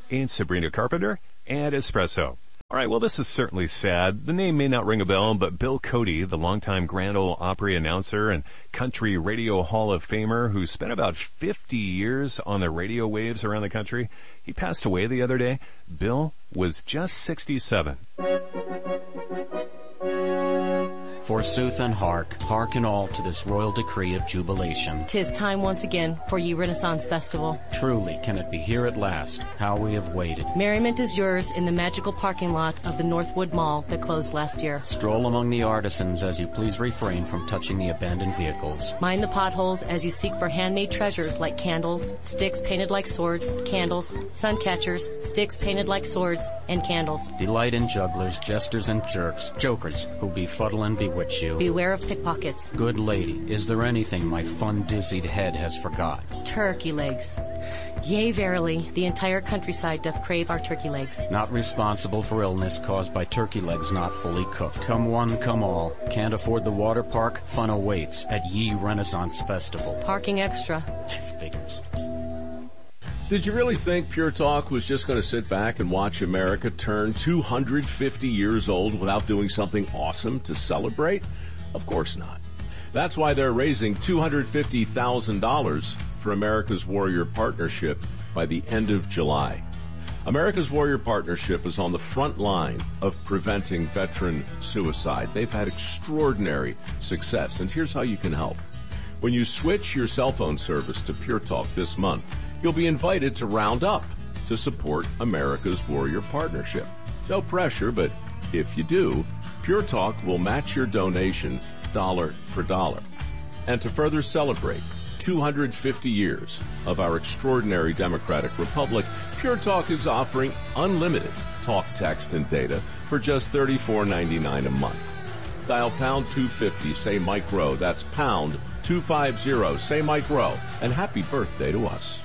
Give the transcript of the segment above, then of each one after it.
and Sabrina Carpenter and Espresso. All right, well, this is certainly sad. The name may not ring a bell, but Bill Cody, the longtime Grand Ole Opry announcer and Country Radio Hall of Famer who spent about 50 years on the radio waves around the country, he passed away the other day. Bill was just 67. Forsooth and hearken all to this royal decree of jubilation. 'Tis time once again for ye Renaissance Festival. Truly, can it be here at last? How we have waited. Merriment is yours in the magical parking lot of the Northwood Mall that closed last year. Stroll among the artisans as you please refrain from touching the abandoned vehicles. Mind the potholes as you seek for handmade treasures like candles, sticks painted like swords, candles, sun catchers, sticks painted like swords, and candles. Delight in jugglers, jesters, and jokers who befuddle and bewitch you. Beware of pickpockets. Good lady, is there anything my fun-dizzied head has forgot? Turkey legs. Yea, verily, the entire countryside doth crave our turkey legs. Not responsible for illness caused by turkey legs not fully cooked. Come one, come all. Can't afford the water park? Fun awaits at Ye Renaissance Festival. Parking extra. Figures. Did you really think Pure Talk was just going to sit back and watch America turn 250 years old without doing something awesome to celebrate? Of course not. That's why they're raising $250,000 for America's Warrior Partnership by the end of July. America's Warrior Partnership is on the front line of preventing veteran suicide. They've had extraordinary success, and here's how you can help. When you switch your cell phone service to Pure Talk this month, you'll be invited to round up to support America's Warrior Partnership. No pressure, but if you do, Pure Talk will match your donation dollar for dollar. And to further celebrate 250 years of our extraordinary democratic republic, Pure Talk is offering unlimited talk, text, and data for just $34.99 a month. Dial pound 250, say Mike Rowe. That's pound 250, say Mike Rowe. And happy birthday to us.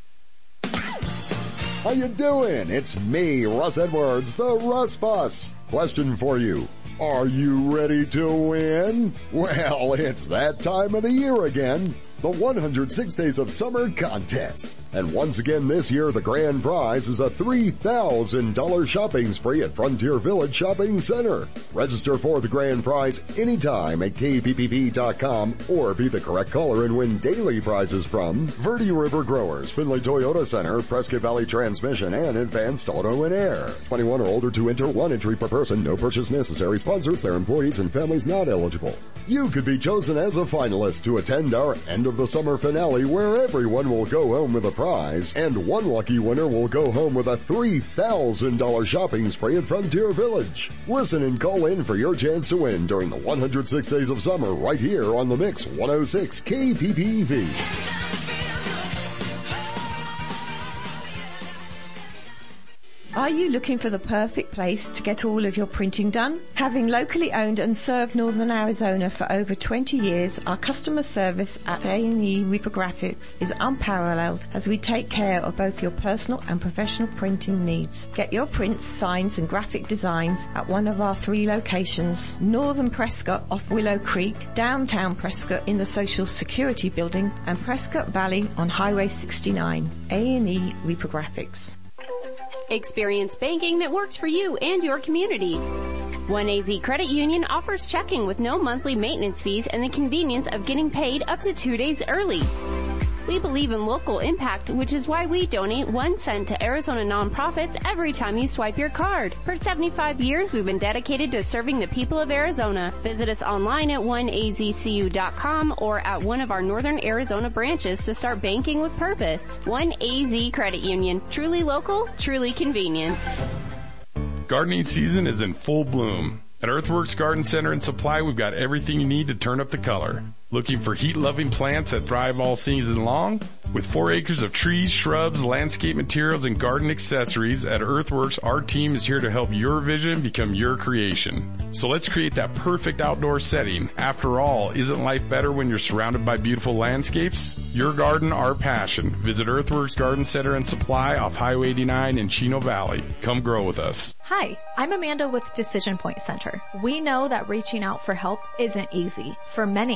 How you doing? It's me, Russ Edwards, the Russ Boss. Question for you. Are you ready to win? Well, it's that time of the year again. The 106 Days of Summer Contest. And once again this year, the grand prize is a $3,000 shopping spree at Frontier Village Shopping Center. Register for the grand prize anytime at kppp.com or be the correct caller and win daily prizes from Verde River Growers, Findlay Toyota Center, Prescott Valley Transmission, and Advanced Auto and Air. 21 or older to enter, 1 entry per person, no purchase necessary. Sponsors, their employees, and families not eligible. You could be chosen as a finalist to attend our end of the summer finale where everyone will go home with a prize, and one lucky winner will go home with a $3,000 shopping spree at Frontier Village. Listen and call in for your chance to win during the 106 Days of Summer right here on the Mix 106 KPPV. Are you looking for the perfect place to get all of your printing done? Having locally owned and served Northern Arizona for over 20 years, our customer service at A&E Reprographics is unparalleled as we take care of both your personal and professional printing needs. Get your prints, signs and graphic designs at one of our 3 locations: Northern Prescott off Willow Creek, downtown Prescott in the Social Security Building, and Prescott Valley on Highway 69. A&E Reprographics. Experience banking that works for you and your community. 1AZ Credit Union offers checking with no monthly maintenance fees and the convenience of getting paid up to 2 days early. We believe in local impact, which is why we donate 1 cent to Arizona nonprofits every time you swipe your card. For 75 years, we've been dedicated to serving the people of Arizona. Visit us online at 1azcu.com or at one of our Northern Arizona branches to start banking with purpose. 1AZ Credit Union. Truly local, truly convenient. Gardening season is in full bloom. At Earthworks Garden Center and Supply, we've got everything you need to turn up the color. Looking for heat-loving plants that thrive all season long? With 4 acres of trees, shrubs, landscape materials, and garden accessories, at Earthworks, our team is here to help your vision become your creation. So let's create that perfect outdoor setting. After all, isn't life better when you're surrounded by beautiful landscapes? Your garden, our passion. Visit Earthworks Garden Center and Supply off Highway 89 in Chino Valley. Come grow with us. Hi, I'm Amanda with Decision Point Center. We know that reaching out for help isn't easy. For many, it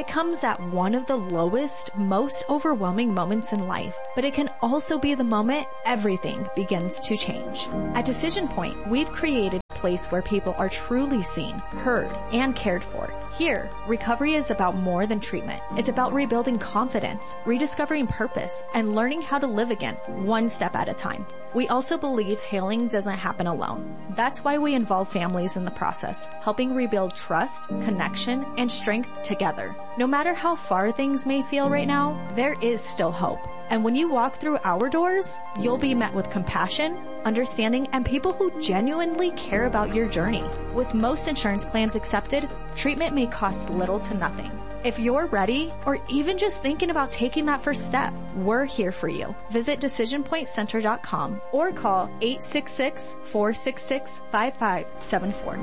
It comes at one of the lowest, most overwhelming moments in life, but it can also be the moment everything begins to change. At Decision Point, we've created a place where people are truly seen, heard, and cared for. Here, recovery is about more than treatment. It's about rebuilding confidence, rediscovering purpose, and learning how to live again, one step at a time. We also believe healing doesn't happen alone. That's why we involve families in the process, helping rebuild trust, connection, and strength together. No matter how far things may feel right now, there is still hope. And when you walk through our doors, you'll be met with compassion, understanding, and people who genuinely care about your journey. With most insurance plans accepted, treatment may cost little to nothing. If you're ready, or even just thinking about taking that first step, we're here for you. Visit DecisionPointCenter.com or call 866-466-5574.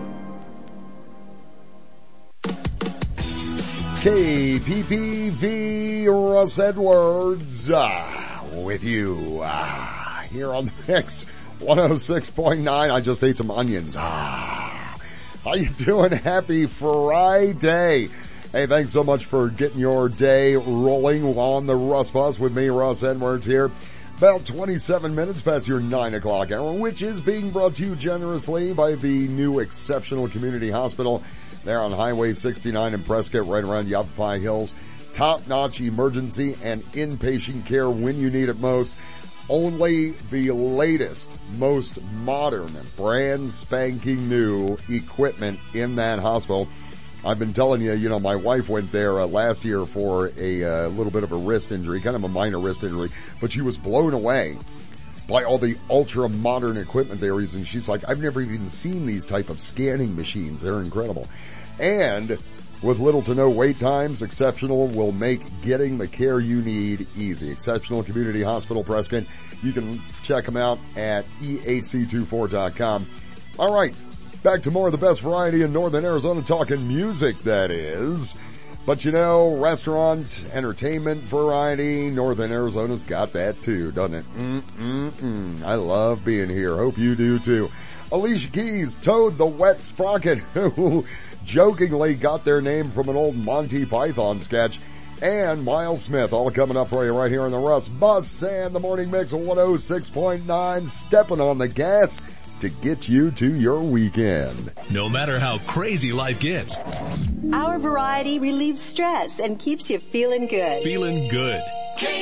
KPPV, Russ Edwards, with you, here on the Mix 106.9. I just ate some onions. How you doing? Happy Friday. Hey, thanks so much for getting your day rolling on the Russ Bus with me, Russ Edwards here. About 27 minutes past your 9 o'clock hour, which is being brought to you generously by the new Exceptional Community Hospital there on Highway 69 in Prescott, right around Yavapai Hills. Top-notch emergency and inpatient care when you need it most. Only the latest, most modern, brand spanking new equipment in that hospital. I've been telling you, my wife went there last year for a little bit of a wrist injury, kind of a minor wrist injury, but she was blown away by all the ultra modern equipment they're using. She's like, I've never even seen these type of scanning machines. They're incredible. And with little to no wait times, Exceptional will make getting the care you need easy. Exceptional Community Hospital Prescott. You can check them out at ehc24.com. All right. Back to more of the best variety in Northern Arizona, talking music, that is. But restaurant, entertainment variety, Northern Arizona's got that too, doesn't it? I love being here. Hope you do too. Alicia Keys, Toad the Wet Sprocket, who jokingly got their name from an old Monty Python sketch, and Miles Smith, all coming up for you right here on the Russ Bus and the Morning Mix of 106.9, stepping on the gas to get you to your weekend. No matter how crazy life gets, our variety relieves stress and keeps you feeling good. Feeling good.